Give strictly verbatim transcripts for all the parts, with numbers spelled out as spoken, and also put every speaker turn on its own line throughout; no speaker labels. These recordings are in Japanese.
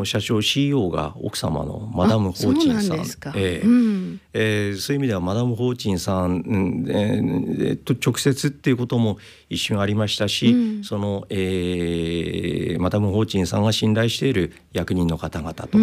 社長 シーイーオー が奥様のマダム・ホーチンさん、そうえーうんえー、そういう意味ではマダム・ホーチンさん、うんえー、と直接っていうことも一瞬ありましたし、うん、その、えー、マダム・ホーチンさんが信頼している役人の方々と、うん、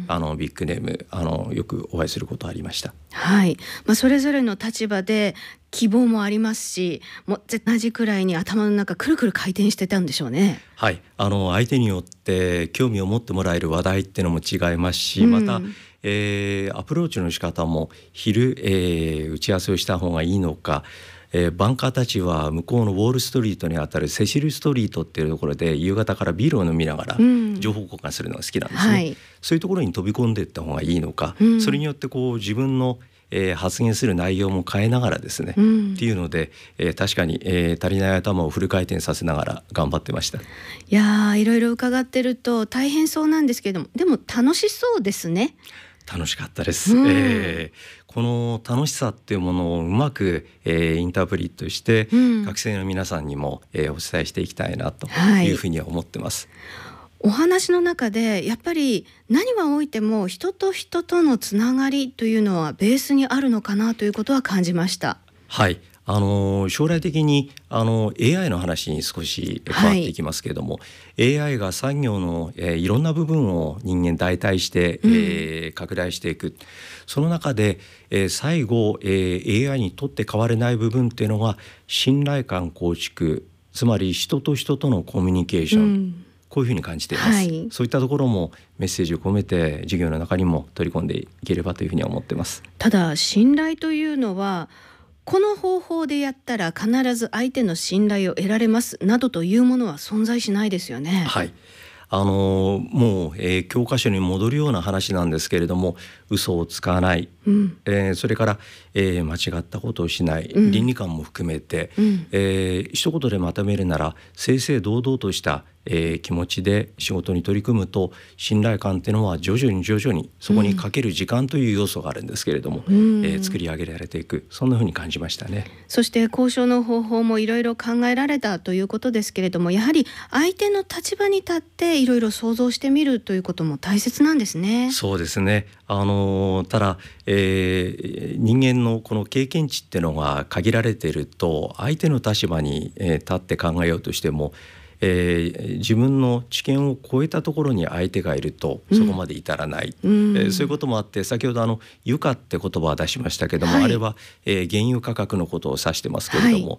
あのビッグネームあのよくお会いすることありました。
はい、まあ、それぞれの立場で希望もありますし、もう同じくらいに頭の中くるくる回転してたんでしょうね。
はい、あの相手によって興味を持ってもらえる話題っていうのも違いますし、うん、また、えー、アプローチの仕方も昼、えー、打ち合わせをした方がいいのか、えー、バンカーたちは向こうのウォールストリートにあたるセシルストリートっていうところで夕方からビールを飲みながら情報交換するのが好きなんですね、うんはい、そういうところに飛び込んでいった方がいいのか、うん、それによってこう自分のえー、発言する内容も変えながらですね、うん、っていうので、えー、確かに、えー、足りない頭をフル回転させながら頑張ってました。
いやー、いろいろ伺ってると大変そうなんですけれども、でも楽しそうですね。
楽しかったです、うんえー、この楽しさっていうものをうまく、えー、インタープリットして、うん、学生の皆さんにも、えー、お伝えしていきたいなというふうには思ってます、
はい、お話の中でやっぱり何はおいても人と人とのつながりというのはベースにあるのかなということは感じました。
はい、あの将来的にあの エーアイ の話に少し変わっていきますけれども、はい、エーアイ が産業の、えー、いろんな部分を人間代替して、うんえー、拡大していく。その中で、えー、最後、えー、エーアイ にとって変われない部分っていうのが信頼感構築、つまり人と人とのコミュニケーション、うんこういうふうに感じています、はい、そういったところもメッセージを込めて授業の中にも取り込んでいければというふうには思っています。
ただ信頼というのはこの方法でやったら必ず相手の信頼を得られますなどというものは存在しないですよね。
はい、あのもう、えー、教科書に戻るような話なんですけれども、嘘をつかない、うんえー、それから、えー、間違ったことをしない、うん、倫理観も含めて、うんえー、一言でまとめるなら正々堂々としたえー、気持ちで仕事に取り組むと信頼感っていうのは徐々に徐々にそこにかける時間という要素があるんですけれども、うんえー、作り上げられていく、そんなふうに感じましたね。
そして交渉の方法もいろいろ考えられたということですけれども、やはり相手の立場に立っていろいろ想像してみるということも大切なんですね。
そうですね。あのただ、えー、人間のこの経験値っていうのが限られていると相手の立場に、えー、立って考えようとしてもえー、自分の知見を超えたところに相手がいるとそこまで至らない、うんえー、そういうこともあって先ほどあの油価って言葉を出しましたけども、はい、あれは、えー、原油価格のことを指してますけれども、はい、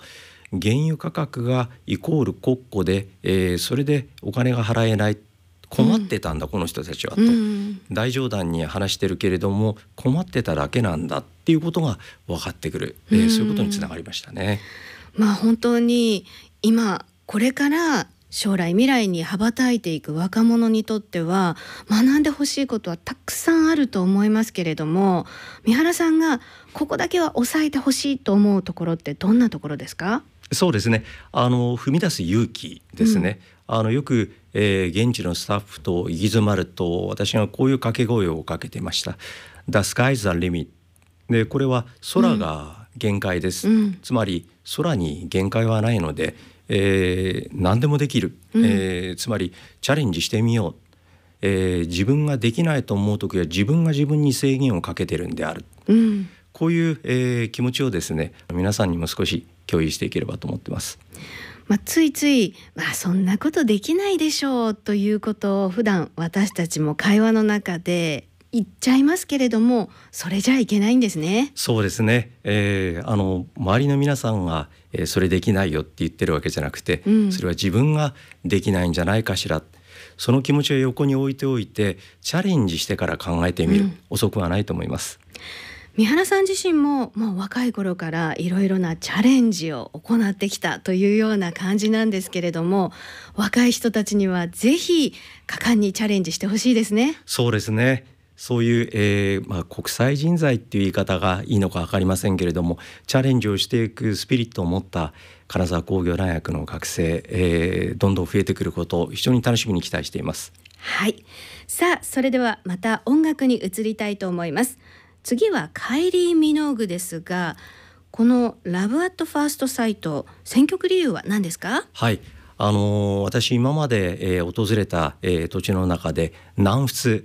原油価格がイコール国庫で、えー、それでお金が払えない困ってたんだ、うん、この人たちはと、うん、大冗談に話してるけれども困ってただけなんだっていうことが分かってくる、えー、そういうことにつながりましたね。
まあ、本当に今これから将来未来に羽ばたいていく若者にとっては学んでほしいことはたくさんあると思いますけれども、三原さんがここだけは押さえてほしいと思うところってどんなところですか？
そうですね、あの踏み出す勇気ですね、うん、あのよく、えー、現地のスタッフと行き詰まると私がこういう掛け声をかけていました。 The sky is the limit で、これは空が限界です、うん、つまり空に限界はないのでえー、何でもできる、うんえー、つまりチャレンジしてみよう、えー、自分ができないと思うときは自分が自分に制限をかけてるんである、うん、こういう、えー、気持ちをですね皆さんにも少し共有していければと思ってます。
まあ、ついつい、まあ、そんなことできないでしょうということを普段私たちも会話の中で言っちゃいますけれども、それじゃいけないんですね。
そうですね、えー、あの周りの皆さんが、えー、それできないよって言ってるわけじゃなくて、うん、それは自分ができないんじゃないかしら、その気持ちを横に置いておいてチャレンジしてから考えてみる、うん、遅くはないと思います。
三原さん自身も、もう若い頃からいろいろなチャレンジを行ってきたというような感じなんですけれども、若い人たちにはぜひ果敢にチャレンジしてほしいですね。
そうですね、そういう、えーまあ、国際人材っていう言い方がいいのか分かりませんけれども、チャレンジをしていくスピリットを持った金沢工業大学の学生、えー、どんどん増えてくることを非常に楽しみに期待しています。
はい、さあそれではまた音楽に移りたいと思います。次はカイリー・ミノーグですが、このラブアットファーストサイト、選曲理由は何ですか？
はい、 あの私今まで、えー訪れた、えー土地の中で南仏